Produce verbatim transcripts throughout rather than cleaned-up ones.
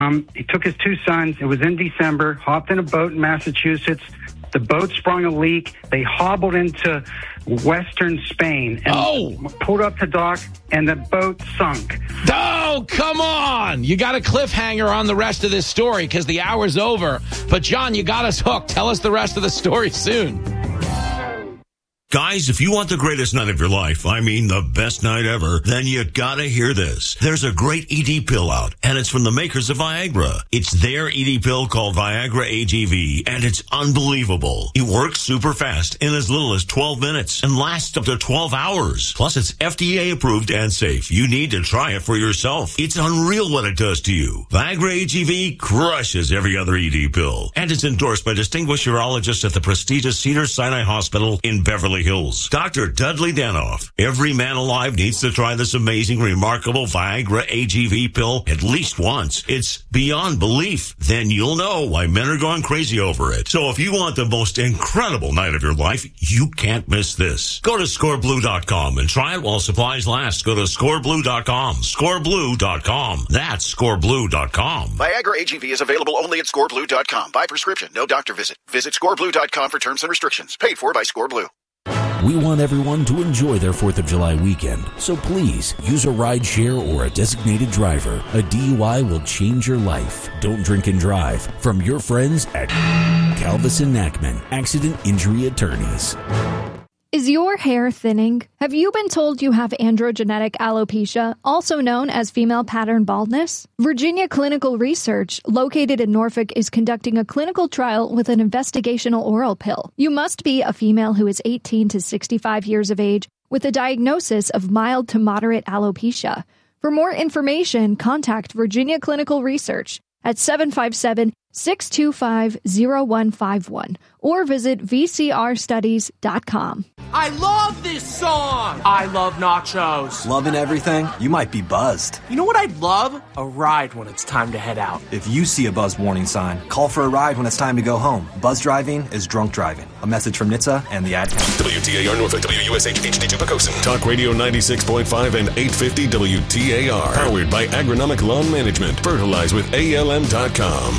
Um, he took his two sons. It was in December, hopped in a boat in Massachusetts. The boat sprung a leak. They hobbled into western Spain and oh. pulled up to dock, and the boat sunk. Oh, come on. You got a cliffhanger on the rest of this story because the hour's over. But, John, you got us hooked. Tell us the rest of the story soon. Guys, if you want the greatest night of your life, I mean the best night ever, then you gotta hear this. There's a great E D pill out, and it's from the makers of Viagra. It's their E D pill called Viagra A G V, and it's unbelievable. It works super fast in as little as twelve minutes and lasts up to twelve hours. Plus, it's F D A approved and safe. You need to try it for yourself. It's unreal what it does to you. Viagra A G V crushes every other E D pill, and it's endorsed by distinguished urologists at the prestigious Cedars-Sinai Hospital in Beverly Hills. Doctor Dudley Danoff. Every man alive needs to try this amazing, remarkable Viagra A G V pill at least once. It's beyond belief. Then you'll know why men are going crazy over it. So if you want the most incredible night of your life, you can't miss this. Go to score blue dot com and try it while supplies last. Go to score blue dot com. score blue dot com. That's score blue dot com. Viagra A G V is available only at score blue dot com. By prescription, no doctor visit. Visit score blue dot com for terms and restrictions. Paid for by ScoreBlue. We want everyone to enjoy their fourth of July weekend, so please use a ride share or a designated driver. A D U I will change your life. Don't drink and drive. From your friends at Calvis and Nachman, Accident Injury Attorneys. Is your hair thinning? Have you been told you have androgenetic alopecia, also known as female pattern baldness? Virginia Clinical Research, located in Norfolk, is conducting a clinical trial with an investigational oral pill. You must be a female who is eighteen to sixty-five years of age with a diagnosis of mild to moderate alopecia. For more information, contact Virginia Clinical Research at seven five seven, six two five, zero one five one or visit v c r studies dot com. I love this song! I love nachos. Loving everything? You might be buzzed. You know what I'd love? A ride when it's time to head out. If you see a buzz warning sign, call for a ride when it's time to go home. Buzz driving is drunk driving. A message from N H T S A and the ad council. W T A R Norfolk, W U S H H D two Pocosin. Talk Radio ninety-six point five and eight fifty W T A R. Powered by Agronomic Lawn Management. Fertilize with A L M dot com.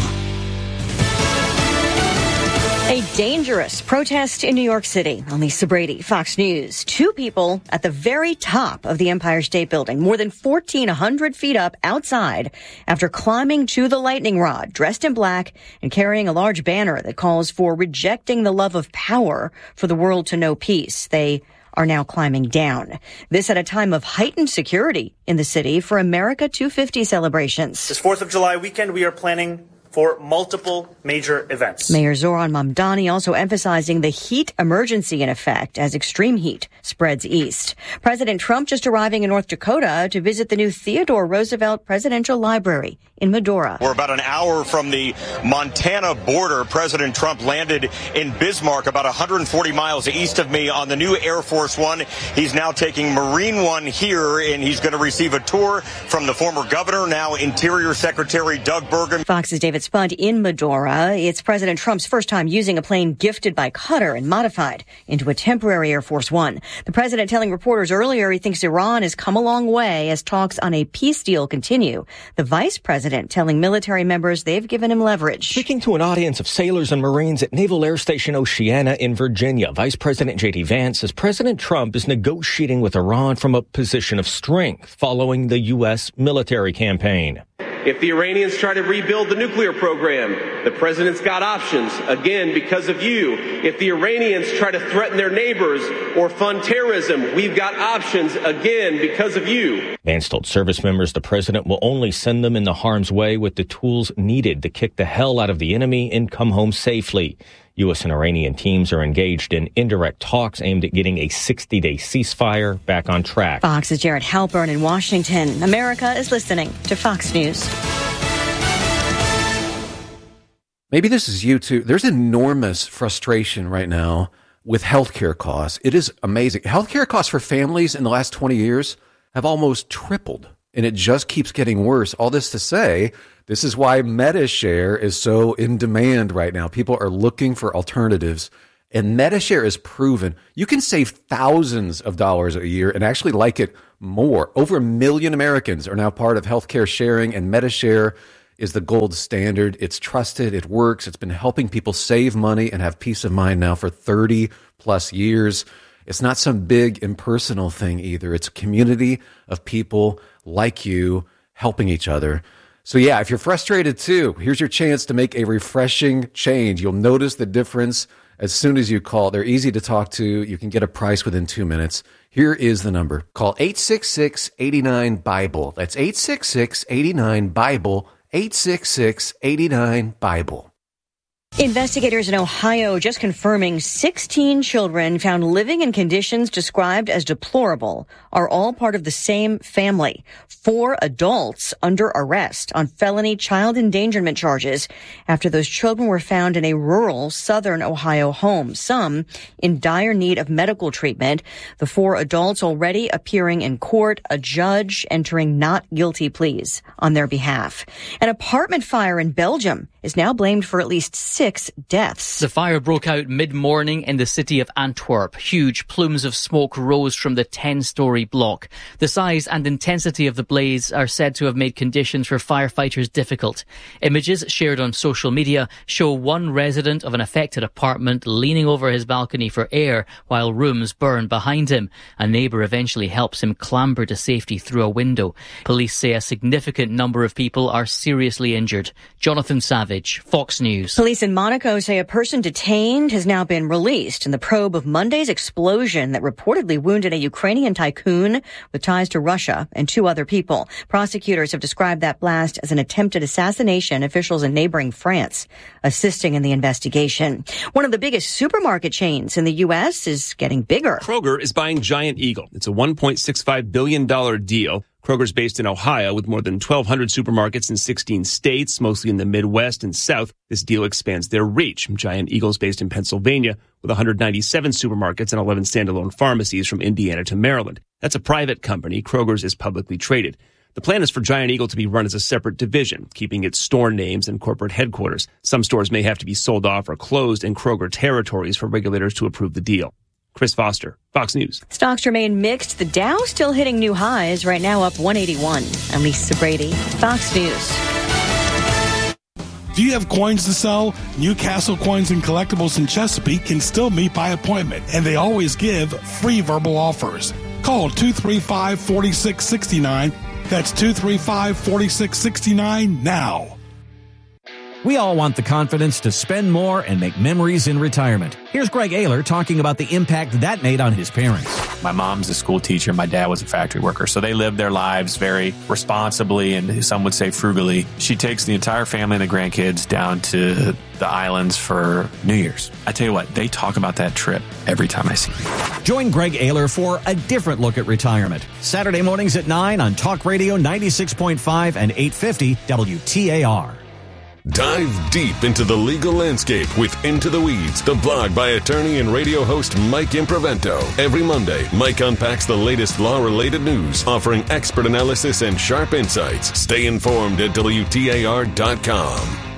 A dangerous protest in New York City. I'm Lisa Brady, Fox News. Two people at the very top of the Empire State Building, more than fourteen hundred feet up outside, after climbing to the lightning rod, dressed in black and carrying a large banner that calls for rejecting the love of power for the world to know peace. They are now climbing down. This at a time of heightened security in the city for America two fifty celebrations. This fourth of July weekend, we are planning for multiple major events. Mayor Zoran Mamdani also emphasizing the heat emergency in effect as extreme heat spreads east. President Trump just arriving in North Dakota to visit the new Theodore Roosevelt Presidential Library in Medora. We're about an hour from the Montana border. President Trump landed in Bismarck, about one hundred forty miles east of me, on the new Air Force One. He's now taking Marine One here, and he's going to receive a tour from the former governor, now Interior Secretary Doug Burgum. Fox's David Spunt in Medora. It's President Trump's first time using a plane gifted by Qatar and modified into a temporary Air Force One. The president telling reporters earlier he thinks Iran has come a long way as talks on a peace deal continue. The vice president telling military members they've given him leverage. Speaking to an audience of sailors and Marines at Naval Air Station Oceana in Virginia, Vice President J D Vance says President Trump is negotiating with Iran from a position of strength following the U S military campaign. If the Iranians try to rebuild the nuclear program, the president's got options, again, because of you. If the Iranians try to threaten their neighbors or fund terrorism, we've got options, again, because of you. Vance told service members the president will only send them into harm's way with the tools needed to kick the hell out of the enemy and come home safely. U S and Iranian teams are engaged in indirect talks aimed at getting a sixty-day ceasefire back on track. Fox's Jared Halpern in Washington. America is listening to Fox News. Maybe this is you too. There's enormous frustration right now with healthcare costs. It is amazing. Healthcare costs for families in the last twenty years have almost tripled, and it just keeps getting worse. All this to say, this is why MediShare is so in demand right now. People are looking for alternatives, and MediShare is proven. You can save thousands of dollars a year and actually like it more. Over a million Americans are now part of healthcare sharing, and MediShare is the gold standard. It's trusted. It works. It's been helping people save money and have peace of mind now for thirty plus years. It's not some big impersonal thing either. It's a community of people like you helping each other. So yeah, if you're frustrated too, here's your chance to make a refreshing change. You'll notice the difference as soon as you call. They're easy to talk to. You can get a price within two minutes. Here is the number. Call eight six six, eight nine, BIBLE. That's eight six six, eight nine, BIBLE. eight six six, eight nine, BIBLE. Investigators in Ohio just confirming sixteen children found living in conditions described as deplorable are all part of the same family. Four adults under arrest on felony child endangerment charges after those children were found in a rural southern Ohio home, some in dire need of medical treatment. The four adults already appearing in court, a judge entering not guilty pleas on their behalf. An apartment fire in Belgium is now blamed for at least six deaths. The fire broke out mid-morning in the city of Antwerp. Huge plumes of smoke rose from the ten-story block. The size and intensity of the blaze are said to have made conditions for firefighters difficult. Images shared on social media show one resident of an affected apartment leaning over his balcony for air while rooms burn behind him. A neighbour eventually helps him clamber to safety through a window. Police say a significant number of people are seriously injured. Jonathan Savage, Fox News. Police in Monaco say a person detained has now been released in the probe of Monday's explosion that reportedly wounded a Ukrainian tycoon with ties to Russia and two other people. Prosecutors have described that blast as an attempted assassination. Officials in neighboring France assisting in the investigation. One of the biggest supermarket chains in the U S is getting bigger. Kroger is buying Giant Eagle. It's a one point six five billion dollars deal. Kroger's based in Ohio with more than twelve hundred supermarkets in sixteen states, mostly in the Midwest and South. This deal expands their reach. Giant Eagle's based in Pennsylvania with one hundred ninety-seven supermarkets and eleven standalone pharmacies from Indiana to Maryland. That's a private company. Kroger's is publicly traded. The plan is for Giant Eagle to be run as a separate division, keeping its store names and corporate headquarters. Some stores may have to be sold off or closed in Kroger territories for regulators to approve the deal. Chris Foster, Fox News. Stocks remain mixed. The Dow still hitting new highs, right now up one eighty-one. I'm Lisa Brady, Fox News. Do you have coins to sell? Newcastle Coins and Collectibles in Chesapeake can still meet by appointment, and they always give free verbal offers. Call two three five, four six six nine. That's two three five, four six six nine now. We all want the confidence to spend more and make memories in retirement. Here's Greg Ayler talking about the impact that made on his parents. My mom's a school teacher. My dad was a factory worker. So they lived their lives very responsibly and some would say frugally. She takes the entire family and the grandkids down to the islands for New Year's. I tell you what, they talk about that trip every time I see them. Join Greg Ayler for a different look at retirement. Saturday mornings at nine on Talk Radio ninety-six point five and eight fifty W T A R. Dive deep into the legal landscape with Into the Weeds, the blog by attorney and radio host Mike Improvento. Every Monday, Mike unpacks the latest law-related news, offering expert analysis and sharp insights. Stay informed at W T A R dot com.